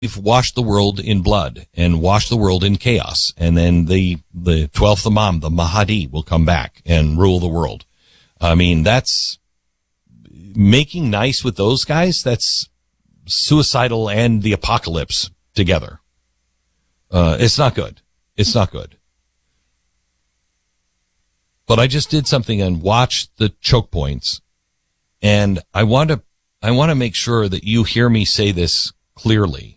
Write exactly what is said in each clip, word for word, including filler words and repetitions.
we've washed the world in blood and washed the world in chaos. And then the, the twelfth Imam, the Mahdi, will come back and rule the world. I mean, that's making nice with those guys. That's suicidal and the apocalypse together. Uh, it's not good. It's not good. But I just did something and watched the choke points. And I want to, I want to make sure that you hear me say this clearly.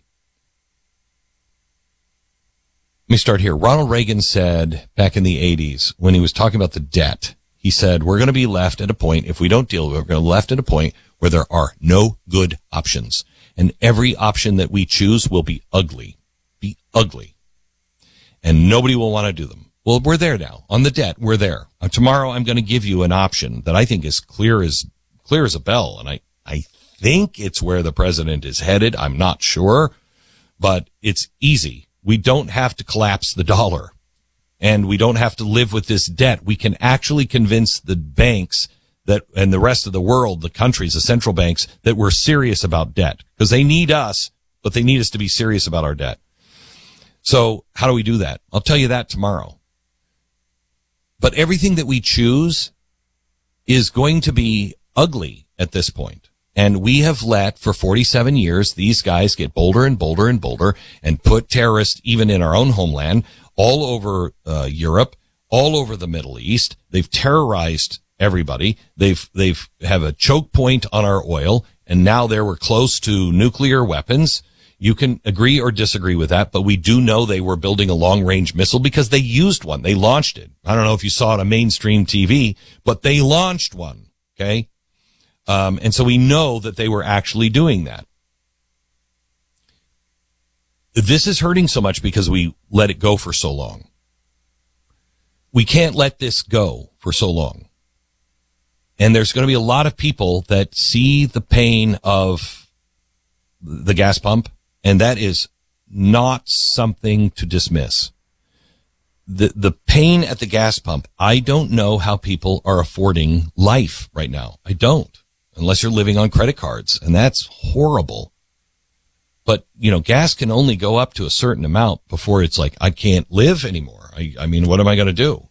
Let me start here. Ronald Reagan said back in the eighties, when he was talking about the debt, he said, we're going to be left at a point, if we don't deal with it, we're going to be left at a point where there are no good options. And every option that we choose will be ugly. Be ugly. And nobody will want to do them. Well, we're there now. On the debt, we're there. Uh, tomorrow, I'm going to give you an option that I think is clear as clear as a bell. And I, I think it's where the president is headed. I'm not sure, but it's easy. We don't have to collapse the dollar, and we don't have to live with this debt. We can actually convince the banks that, and the rest of the world, the countries, the central banks, that we're serious about debt, because they need us, but they need us to be serious about our debt. So how do we do that? I'll tell you that tomorrow. But everything that we choose is going to be ugly at this point. And we have let, for forty-seven years, these guys get bolder and bolder and bolder and put terrorists, even in our own homeland, all over uh, Europe, all over the Middle East. They've terrorized everybody. They've, they've have a choke point on our oil, and now they were close to nuclear weapons. You can agree or disagree with that, but we do know they were building a long-range missile because they used one. They launched it. I don't know if you saw it on mainstream T V, but they launched one, okay? Um, and so we know that they were actually doing that. This is hurting so much because we let it go for so long. We can't let this go for so long. And there's going to be a lot of people that see the pain of the gas pump, and that is not something to dismiss. The, the pain at the gas pump, I don't know how people are affording life right now. I don't. Unless you're living on credit cards, and that's horrible. But, you know, gas can only go up to a certain amount before it's like, I can't live anymore. I, I mean, what am I going to do?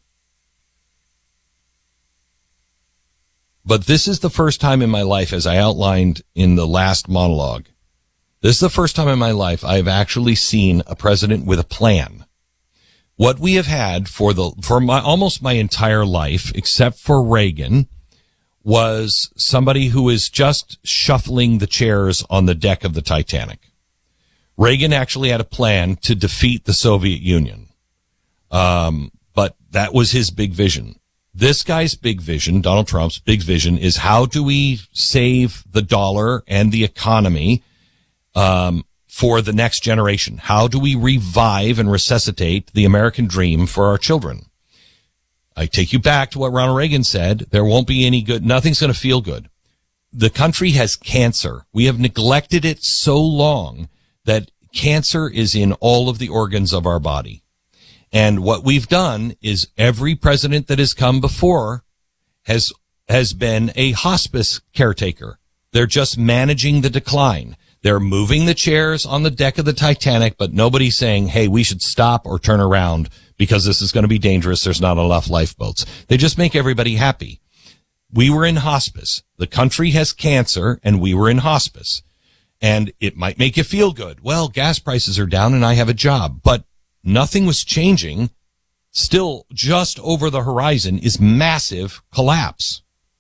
But this is the first time in my life, as I outlined in the last monologue, this is the first time in my life I've actually seen a president with a plan. What we have had for the, for my, almost my entire life, except for Reagan, was somebody who is just shuffling the chairs on the deck of the Titanic. Reagan actually had a plan to defeat the Soviet Union. Um, but that was his big vision. This guy's big vision, Donald Trump's big vision, is how do we save the dollar and the economy, um, for the next generation? How do we revive and resuscitate the American dream for our children? I take you back to what Ronald Reagan said. There won't be any good. Nothing's going to feel good. The country has cancer. We have neglected it so long that cancer is in all of the organs of our body. And what we've done is every president that has come before has, has been a hospice caretaker. They're just managing the decline. They're moving the chairs on the deck of the Titanic, but nobody's saying, hey, we should stop or turn around because this is going to be dangerous. There's not enough lifeboats. They just make everybody happy. We were in hospice. The country has cancer, and we were in hospice. And it might make you feel good. Well, gas prices are down, and I have a job. But nothing was changing. Still, just over the horizon is massive collapse.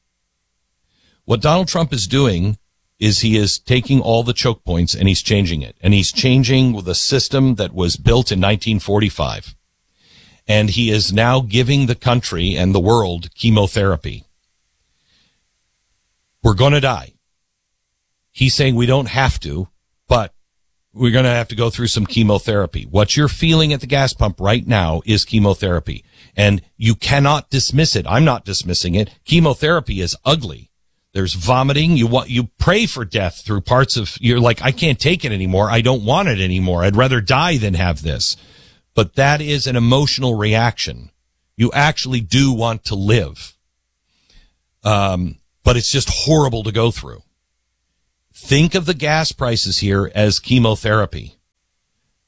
What Donald Trump is doing is he is taking all the choke points, and he's changing it. And he's changing with a system that was built in nineteen forty-five. And he is now giving the country and the world chemotherapy. We're going to die. He's saying we don't have to, but we're going to have to go through some chemotherapy. What you're feeling at the gas pump right now is chemotherapy. And you cannot dismiss it. I'm not dismissing it. Chemotherapy is ugly. There's vomiting. You want, you pray for death through parts of, you're like, I can't take it anymore. I don't want it anymore. I'd rather die than have this. But that is an emotional reaction. You actually do want to live. Um, but it's just horrible to go through. Think of the gas prices here as chemotherapy.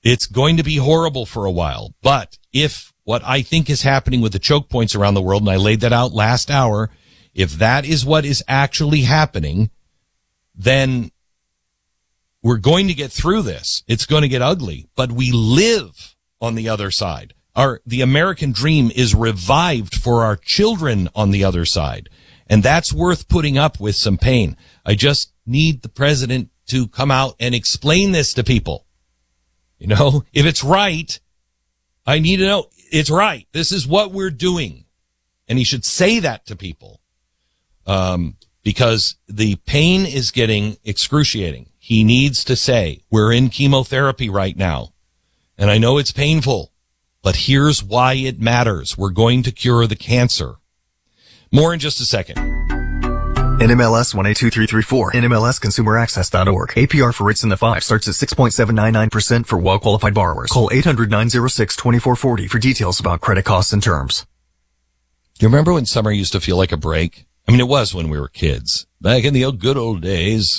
It's going to be horrible for a while. But if what I think is happening with the choke points around the world, and I laid that out last hour, if that is what is actually happening, then we're going to get through this. It's going to get ugly, but we live on the other side. Our, the American dream is revived for our children on the other side. And that's worth putting up with some pain. I just need the president to come out and explain this to people. You know, if it's right, I need to know it's right. This is what we're doing. And he should say that to people. Um, because the pain is getting excruciating. He needs to say, we're in chemotherapy right now. And I know it's painful, but here's why it matters. We're going to cure the cancer. More in just a second. N M L S one eight two three three four. N M L S consumer access dot org. A P R for rates in the five starts at six point seven nine nine percent for well-qualified borrowers. Call eight hundred nine oh six two four four oh for details about credit costs and terms. Do you remember when summer used to feel like a break? I mean, it was when we were kids. Back in the old good old days.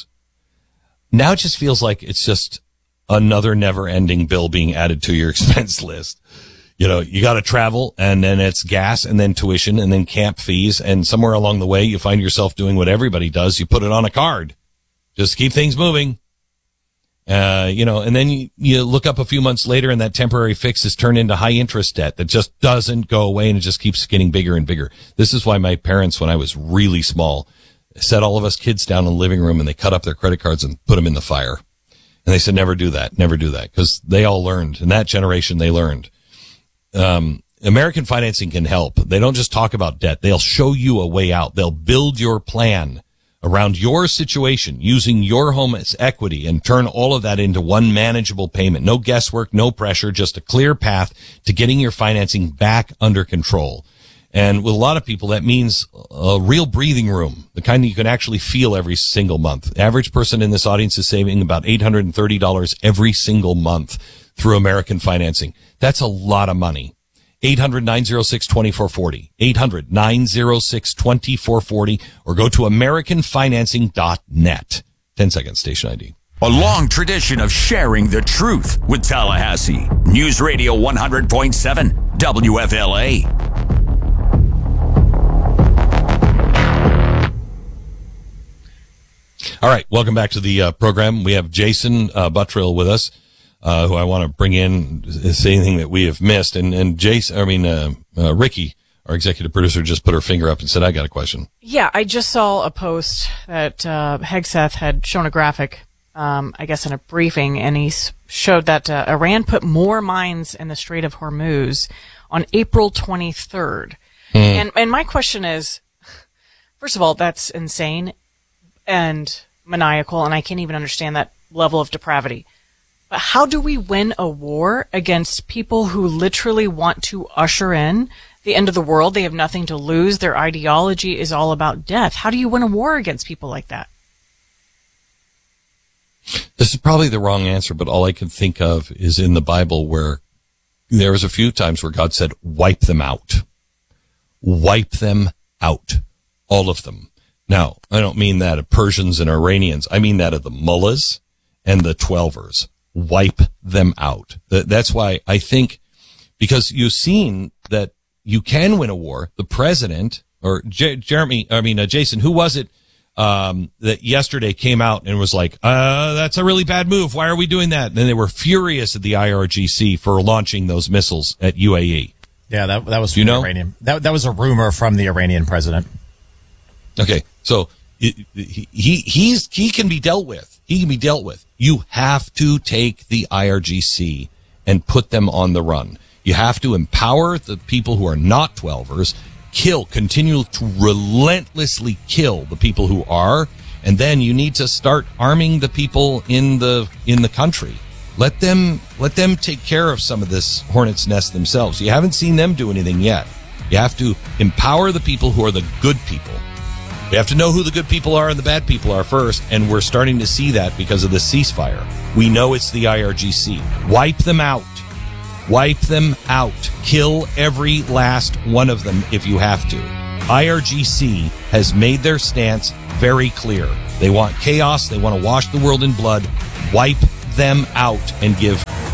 Now it just feels like it's just another never-ending bill being added to your expense list. You know, you got to travel, and then it's gas, and then tuition, and then camp fees, and somewhere along the way you find yourself doing what everybody does. You put it on a card. Just keep things moving. Uh, you know, and then you, you look up a few months later, and that temporary fix is turned into high-interest debt that just doesn't go away, and it just keeps getting bigger and bigger. This is why my parents, when I was really small, set all of us kids down in the living room, and they cut up their credit cards and put them in the fire. And they said, never do that, never do that, because they all learned. In that generation, they learned. Um, American Financing can help. They don't just talk about debt. They'll show you a way out. They'll build your plan around your situation using your home as equity and turn all of that into one manageable payment. No guesswork, no pressure, just a clear path to getting your financing back under control. And with a lot of people, that means a real breathing room, the kind that you can actually feel every single month. The average person in this audience is saving about eight hundred thirty dollars every single month through American Financing. That's a lot of money. eight hundred nine oh six two four four oh. eight hundred nine oh six two four four oh or go to american financing dot net. ten seconds, station I D. A long tradition of sharing the truth with Tallahassee. News Radio one hundred point seven W F L A. All right, welcome back to the uh, program. We have Jason uh, Buttrill with us, uh, who I want to bring in, say anything that we have missed. And, and Jason, I mean, uh, uh, Ricky, our executive producer, just put her finger up and said, I got a question. Yeah, I just saw a post that uh, Hegseth had shown a graphic, um, I guess in a briefing, and he showed that uh, Iran put more mines in the Strait of Hormuz on April twenty-third. Mm. And, and my question is, first of all, that's insane and maniacal, and I can't even understand that level of depravity. But how do we win a war against people who literally want to usher in the end of the world? They have nothing to lose. Their ideology is all about death. How do you win a war against people like that? This is probably the wrong answer, but all I can think of is in the Bible where there was a few times where God said, wipe them out. Wipe them out. All of them. Now, I don't mean that of Persians and Iranians. I mean that of the mullahs and the twelvers. Wipe them out. That's why I think, because you've seen that you can win a war. The president, or J- Jeremy, I mean, uh, Jason, who was it um, that yesterday came out and was like, uh, that's a really bad move. Why are we doing that? And then they were furious at the I R G C for launching those missiles at U A E. Yeah, that that was from you know? the Iranian. That that was a rumor from the Iranian president. Okay, so he, he he's he can be dealt with. He can be dealt with. You have to take the I R G C and put them on the run. You have to empower the people who are not twelvers, kill, continue to relentlessly kill the people who are, and then you need to start arming the people in the in the country. Let them let them take care of some of this hornet's nest themselves. You haven't seen them do anything yet. You have to empower the people who are the good people. We have to know who the good people are and the bad people are first, and we're starting to see that because of the ceasefire. We know it's the I R G C. Wipe them out. Wipe them out. Kill every last one of them if you have to. I R G C has made their stance very clear. They want chaos. They want to wash the world in blood. Wipe them out and give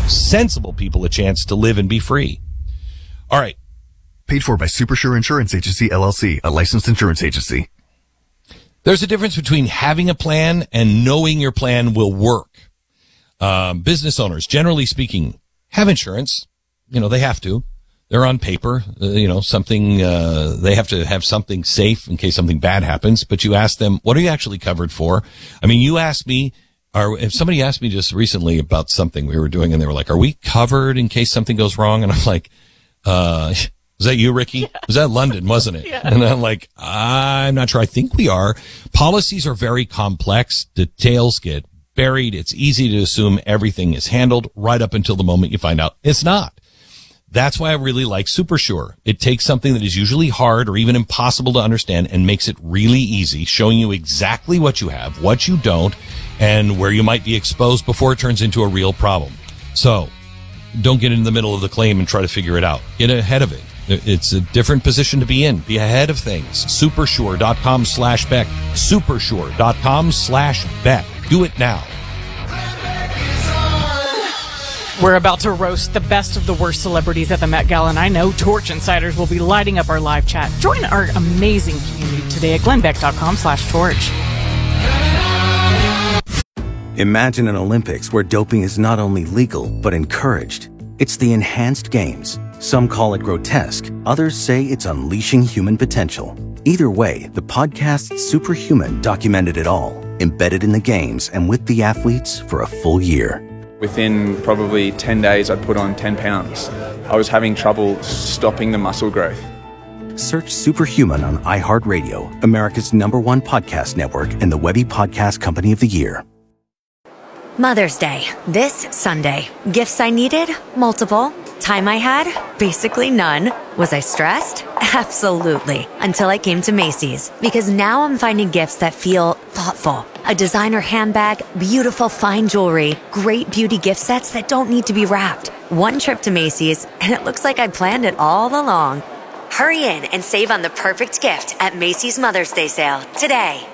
sensible people a chance to live and be free. All right. Paid for by Supersure Insurance Agency, L L C, a licensed insurance agency. There's a difference between having a plan and knowing your plan will work. Um, business owners, generally speaking, have insurance. You know, they have to. They're on paper. Uh, you know, something, uh, they have to have something safe in case something bad happens. But you ask them, what are you actually covered for? I mean, you asked me, or if somebody asked me just recently about something we were doing and they were like, are we covered in case something goes wrong? And I'm like, uh, was that you, Ricky? Yeah. Was that London, wasn't it? Yeah. And I'm like, I'm not sure. I think we are. Policies are very complex. Details get buried. It's easy to assume everything is handled right up until the moment you find out it's not. That's why I really like Supersure. It takes something that is usually hard or even impossible to understand and makes it really easy, showing you exactly what you have, what you don't, and where you might be exposed before it turns into a real problem. So don't get in the middle of the claim and try to figure it out. Get ahead of it. It's a different position to be in. Be ahead of things. Supersure.com slash Beck. Supersure.com slash Beck. Do it now. We're about to roast the best of the worst celebrities at the Met Gala, and I know Torch Insiders will be lighting up our live chat. Join our amazing community today at glennbeck.com slash torch. Imagine an Olympics where doping is not only legal, but encouraged. It's the Enhanced Games. Some call it grotesque. Others say it's unleashing human potential. Either way, the podcast Superhuman documented it all, embedded in the games and with the athletes for a full year. Within probably ten days, I'd put on ten pounds. I was having trouble stopping the muscle growth. Search Superhuman on iHeartRadio, America's number one podcast network and the Webby Podcast Company of the Year. Mother's Day, this Sunday. Gifts I needed? Multiple. Time I had? Basically none. Was I stressed? Absolutely. Until I came to Macy's. Because now I'm finding gifts that feel thoughtful. A designer handbag, beautiful fine jewelry, great beauty gift sets that don't need to be wrapped. One trip to Macy's, and it looks like I planned it all along. Hurry in and save on the perfect gift at Macy's Mother's Day sale today.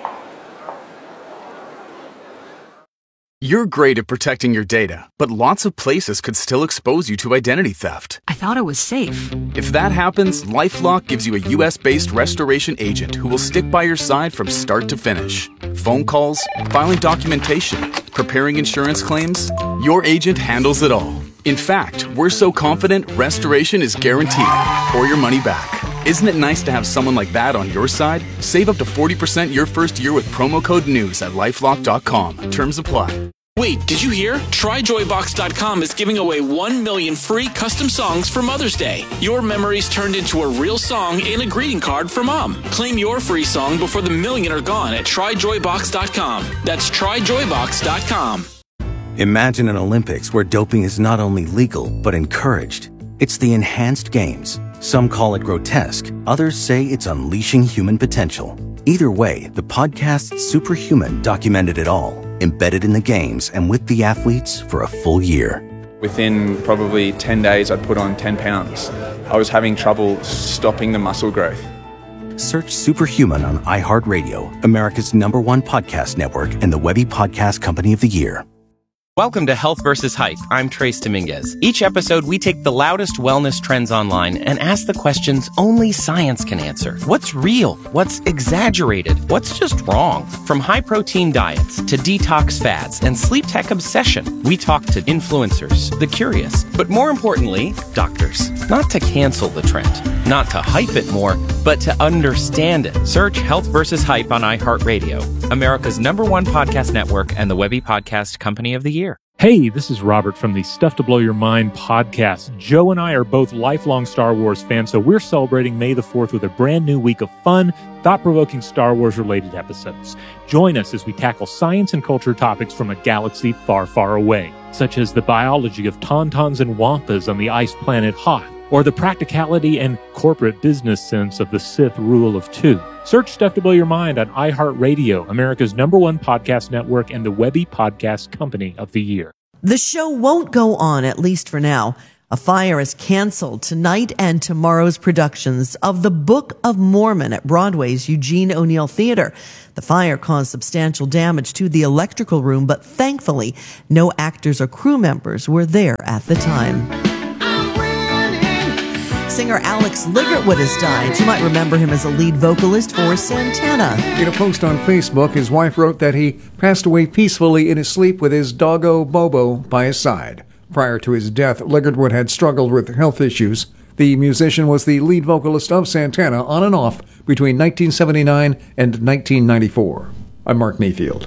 You're great at protecting your data, but lots of places could still expose you to identity theft. I thought it was safe. If that happens, LifeLock gives you a U S-based restoration agent who will stick by your side from start to finish. Phone calls, filing documentation, preparing insurance claims, your agent handles it all. In fact, we're so confident restoration is guaranteed or your money back. Isn't it nice to have someone like that on your side? Save up to forty percent your first year with promo code NEWS at lifelock dot com. Terms apply. Wait, did you hear? Try Joy Box dot com is giving away one million free custom songs for Mother's Day. Your memories turned into a real song and a greeting card for Mom. Claim your free song before the million are gone at Try Joy Box dot com. That's Try Joy Box dot com. Imagine an Olympics where doping is not only legal, but encouraged. It's the Enhanced Games. Some call it grotesque. Others say it's unleashing human potential. Either way, the podcast Superhuman documented it all, embedded in the games and with the athletes for a full year. Within probably ten days, I'd put on ten pounds. I was having trouble stopping the muscle growth. Search Superhuman on iHeartRadio, America's number one podcast network and the Webby Podcast Company of the Year. Welcome to Health versus Hype. I'm Trace Dominguez. Each episode, we take the loudest wellness trends online and ask the questions only science can answer. What's real? What's exaggerated? What's just wrong? From high-protein diets to detox fads and sleep tech obsession, we talk to influencers, the curious, but more importantly, doctors. Not to cancel the trend, not to hype it more, but to understand it. Search Health versus Hype on iHeartRadio, America's number one podcast network and the Webby Podcast Company of the Year. Hey, this is Robert from the Stuff to Blow Your Mind podcast. Joe and I are both lifelong Star Wars fans, so we're celebrating May the fourth with a brand new week of fun, thought-provoking Star Wars-related episodes. Join us as we tackle science and culture topics from a galaxy far, far away, such as the biology of tauntauns and wampas on the ice planet Hoth, or the practicality and corporate business sense of the Sith rule of two. Search Stuff to Blow Your Mind on iHeartRadio, America's number one podcast network and the Webby Podcast Company of the Year. The show won't go on, at least for now. A fire has canceled tonight and tomorrow's productions of The Book of Mormon at Broadway's Eugene O'Neill Theater. The fire caused substantial damage to the electrical room, but thankfully, no actors or crew members were there at the time. Singer Alex Ligertwood has died. You might remember him as a lead vocalist for Santana. In a post on Facebook, his wife wrote that he passed away peacefully in his sleep with his doggo Bobo by his side. Prior to his death, Ligertwood had struggled with health issues. The musician was the lead vocalist of Santana on and off between nineteen seventy-nine and nineteen ninety-four. I'm Mark Mayfield.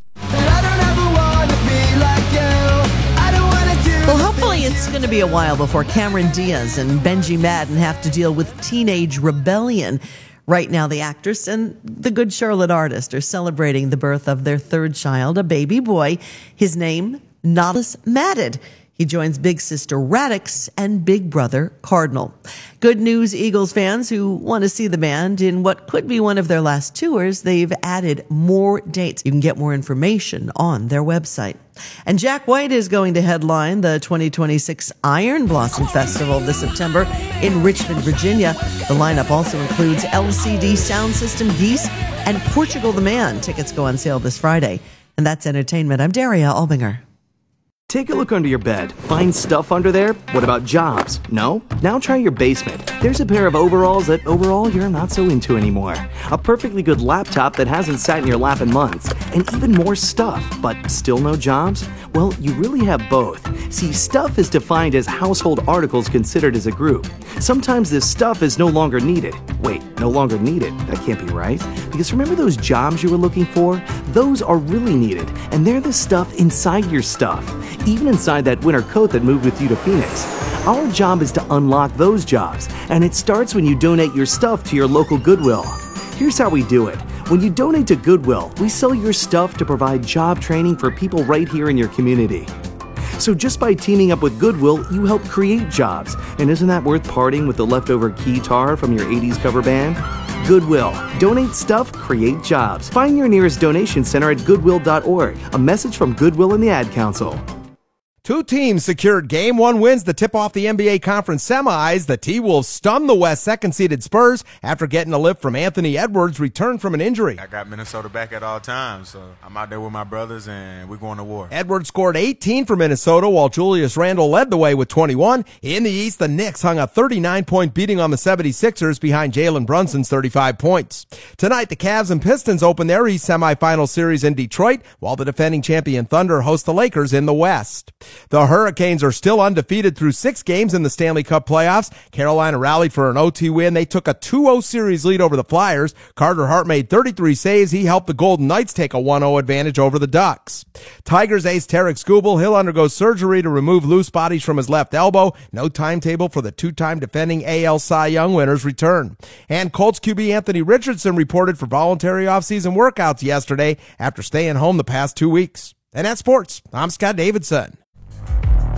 Well, hopefully it's going to be a while before Cameron Diaz and Benji Madden have to deal with teenage rebellion. Right now, the actress and the Good Charlotte artist are celebrating the birth of their third child, a baby boy. His name, Nodus Madden. He joins big sister Radix and big brother Cardinal. Good news, Eagles fans who want to see the band in what could be one of their last tours. They've added more dates. You can get more information on their website. And Jack White is going to headline the twenty twenty-six Iron Blossom Festival this September in Richmond, Virginia. The lineup also includes L C D Sound System, Geese, and Portugal the Man. Tickets go on sale this Friday. And that's entertainment. I'm Daria Albinger. Take a look under your bed. Find stuff under there? What about jobs? No? Now try your basement. There's a pair of overalls that overall you're not so into anymore. A perfectly good laptop that hasn't sat in your lap in months. And even more stuff, but still no jobs? Well, you really have both. See, stuff is defined as household articles considered as a group. Sometimes this stuff is no longer needed. Wait, no longer needed? That can't be right. Because remember those jobs you were looking for? Those are really needed, and they're the stuff inside your stuff. Even inside that winter coat that moved with you to Phoenix. Our job is to unlock those jobs, and it starts when you donate your stuff to your local Goodwill. Here's how we do it. When you donate to Goodwill, we sell your stuff to provide job training for people right here in your community. So just by teaming up with Goodwill, you help create jobs. And isn't that worth parting with the leftover keytar from your eighties cover band? Goodwill. Donate stuff, create jobs. Find your nearest donation center at goodwill dot org. A message from Goodwill and the Ad Council. Two teams secured game one wins to tip off the N B A Conference semis. The T-Wolves stunned the West second-seeded Spurs after getting a lift from Anthony Edwards, returned from an injury. I got Minnesota back at all times, so I'm out there with my brothers, and we're going to war. Edwards scored eighteen for Minnesota, while Julius Randle led the way with twenty-one. In the East, the Knicks hung a thirty-nine point beating on the seventy-sixers behind Jalen Brunson's thirty-five points. Tonight, the Cavs and Pistons open their East semifinal series in Detroit, while the defending champion Thunder host the Lakers in the West. The Hurricanes are still undefeated through six games in the Stanley Cup playoffs. Carolina rallied for an O T win. They took a two oh series lead over the Flyers. Carter Hart made thirty-three saves. He helped the Golden Knights take a one oh advantage over the Ducks. Tigers ace Tarek Skubal. He'll undergo surgery to remove loose bodies from his left elbow. No timetable for the two-time defending A L Cy Young winner's return. And Colts Q B Anthony Richardson reported for voluntary offseason workouts yesterday after staying home the past two weeks. And that's sports. I'm Scott Davidson.